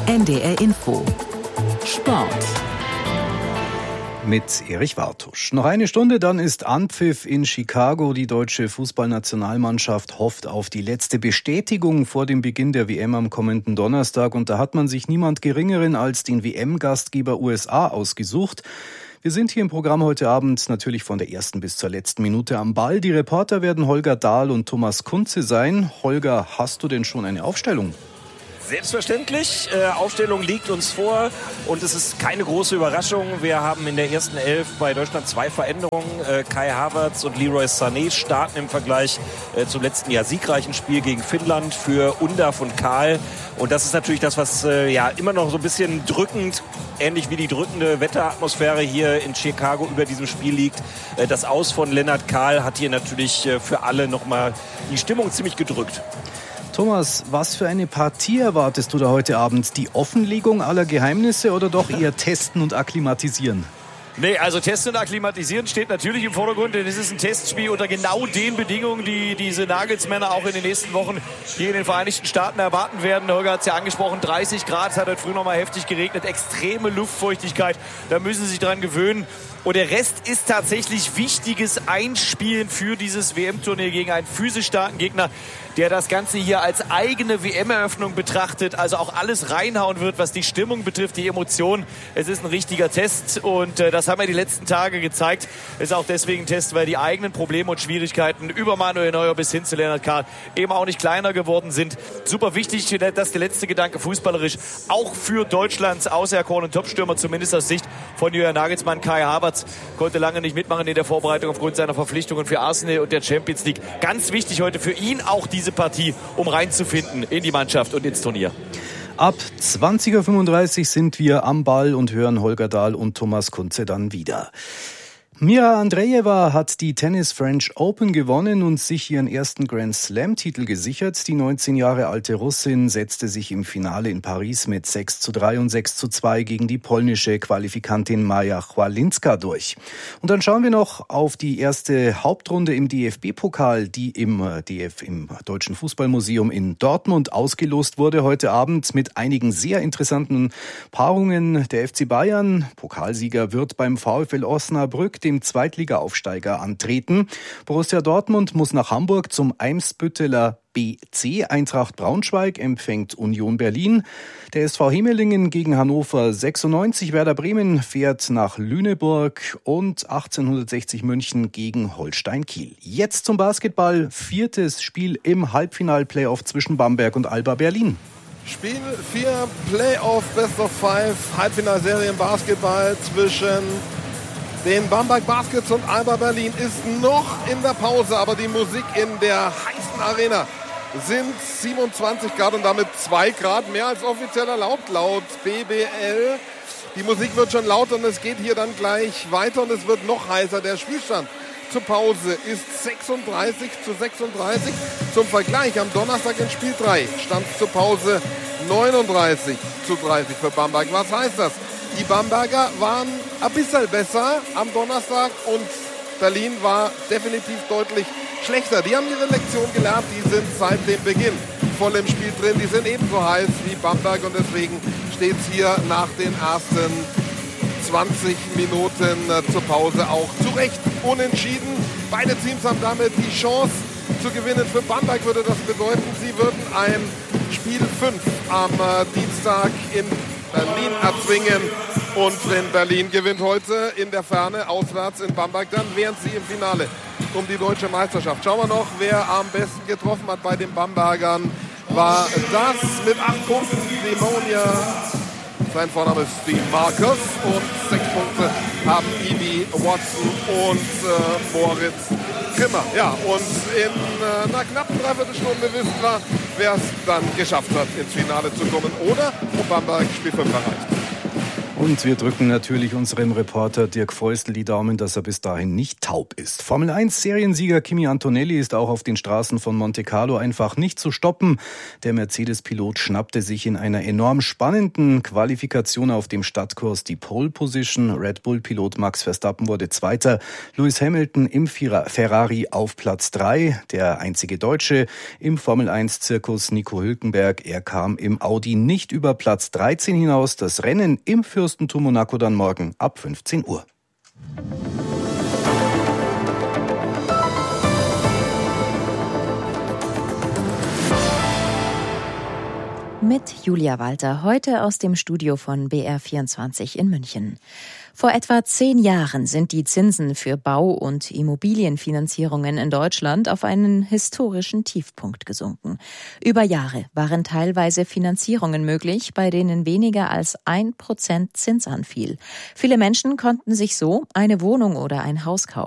NDR Info Sport mit Erich Wartusch. Noch eine Stunde, dann ist Anpfiff in Chicago. Die deutsche Fußballnationalmannschaft hofft auf die letzte Bestätigung vor dem Beginn der WM am kommenden Donnerstag. Und da hat man sich niemand Geringeren als den WM-Gastgeber USA ausgesucht. Wir sind hier im Programm heute Abend natürlich von der ersten bis zur letzten Minute am Ball. Die Reporter werden Holger Dahl und Thomas Kunze sein. Holger, hast du denn schon eine Aufstellung? Selbstverständlich, Aufstellung liegt uns vor und es ist keine große Überraschung. Wir haben in der ersten Elf bei Deutschland 2 Veränderungen. Kai Havertz und Leroy Sané starten im Vergleich zum letzten Jahr siegreichen Spiel gegen Finnland für Undav und Kahl. Und das ist natürlich das, was immer noch so ein bisschen drückend, ähnlich wie die drückende Wetteratmosphäre hier in Chicago über diesem Spiel liegt. Das Aus von Lennart Kahl hat hier natürlich für alle nochmal die Stimmung ziemlich gedrückt. Thomas, was für eine Partie erwartest du da heute Abend? Die Offenlegung aller Geheimnisse oder doch eher testen und akklimatisieren? Nee, also testen und akklimatisieren steht natürlich im Vordergrund, denn es ist ein Testspiel unter genau den Bedingungen, die diese Nagelsmänner auch in den nächsten Wochen hier in den Vereinigten Staaten erwarten werden. Holger hat es ja angesprochen, 30 Grad, es hat heute früh noch mal heftig geregnet, extreme Luftfeuchtigkeit, da müssen sie sich dran gewöhnen. Und der Rest ist tatsächlich wichtiges Einspielen für dieses WM-Turnier gegen einen physisch starken Gegner, der das Ganze hier als eigene WM-Eröffnung betrachtet, also auch alles reinhauen wird, was die Stimmung betrifft, die Emotionen. Es ist ein richtiger Test und das haben wir die letzten Tage gezeigt. Es ist auch deswegen ein Test, weil die eigenen Probleme und Schwierigkeiten über Manuel Neuer bis hin zu Lennart Kahl eben auch nicht kleiner geworden sind. Super wichtig, dass der letzte Gedanke fußballerisch auch für Deutschlands auserkorenen Topstürmer, zumindest aus Sicht von Julian Nagelsmann. Kai Havertz konnte lange nicht mitmachen in der Vorbereitung aufgrund seiner Verpflichtungen für Arsenal und der Champions League. Ganz wichtig heute für ihn auch diese Partie, um reinzufinden in die Mannschaft und ins Turnier. Ab 20.35 Uhr sind wir am Ball und hören Holger Dahl und Thomas Kunze dann wieder. Mira Andreeva hat die Tennis French Open gewonnen und sich ihren ersten Grand Slam-Titel gesichert. Die 19 Jahre alte Russin setzte sich im Finale in Paris mit 6:3 und 6:2 gegen die polnische Qualifikantin Maja Chwalinska durch. Und dann schauen wir noch auf die erste Hauptrunde im DFB-Pokal, die im Deutschen Fußballmuseum in Dortmund ausgelost wurde heute Abend mit einigen sehr interessanten Paarungen. Der FC Bayern, Pokalsieger, wird beim VfL Osnabrück, dem Zweitliga-Aufsteiger, antreten. Borussia Dortmund muss nach Hamburg zum Eimsbütteler BC. Eintracht Braunschweig empfängt Union Berlin. Der SV Hemelingen gegen Hannover 96. Werder Bremen fährt nach Lüneburg und 1860 München gegen Holstein Kiel. Jetzt zum Basketball. 4. Spiel im Halbfinal-Playoff zwischen Bamberg und Alba Berlin. Spiel 4, Playoff, Best of 5, Halbfinalserie im Basketball zwischen den Bamberg Baskets und Alba Berlin ist noch in der Pause, aber die Musik in der heißen Arena sind 27 Grad und damit 2 Grad mehr als offiziell erlaubt, laut BBL. Die Musik wird schon lauter und es geht hier dann gleich weiter und es wird noch heißer. Der Spielstand zur Pause ist 36:36. Zum Vergleich am Donnerstag in Spiel 3 stand zur Pause 39:30 für Bamberg. Was heißt das? Die Bamberger waren ein bisschen besser am Donnerstag und Berlin war definitiv deutlich schlechter. Die haben ihre Lektion gelernt, die sind seit dem Beginn voll im Spiel drin. Die sind ebenso heiß wie Bamberg und deswegen steht es hier nach den ersten 20 Minuten zur Pause auch zu Recht unentschieden. Beide Teams haben damit die Chance zu gewinnen. Für Bamberg würde das bedeuten, sie würden ein Spiel 5 am Dienstag in Berlin erzwingen. Und wenn Berlin gewinnt heute in der Ferne auswärts in Bamberg, dann wären sie im Finale um die deutsche Meisterschaft. Schauen wir noch, wer am besten getroffen hat bei den Bambergern. War das mit 8 Punkten Demonia. Sein Vorname ist Steve Marcus und 6 Punkte haben Ivi Watson und Moritz Krimmer. Ja, und in einer knappen Dreiviertelstunde wissen wir, wer es dann geschafft hat, ins Finale zu kommen oder ob Bamberg Spiel 5 erreicht. Und wir drücken natürlich unserem Reporter Dirk Feustel die Daumen, dass er bis dahin nicht taub ist. Formel 1 Seriensieger Kimi Antonelli ist auch auf den Straßen von Monte Carlo einfach nicht zu stoppen. Der Mercedes-Pilot schnappte sich in einer enorm spannenden Qualifikation auf dem Stadtkurs die Pole Position. Red Bull-Pilot Max Verstappen wurde Zweiter. Lewis Hamilton im Ferrari auf Platz 3. Der einzige Deutsche im Formel 1-Zirkus Nico Hülkenberg. Er kam im Audi nicht über Platz 13 hinaus. Das Rennen im Fürstentum Monaco dann morgen ab 15 Uhr. Mit Julia Walter, heute aus dem Studio von BR24 in München. Vor etwa 10 Jahren sind die Zinsen für Bau- und Immobilienfinanzierungen in Deutschland auf einen historischen Tiefpunkt gesunken. Über Jahre waren teilweise Finanzierungen möglich, bei denen weniger als 1% Zins anfiel. Viele Menschen konnten sich so eine Wohnung oder ein Haus kaufen.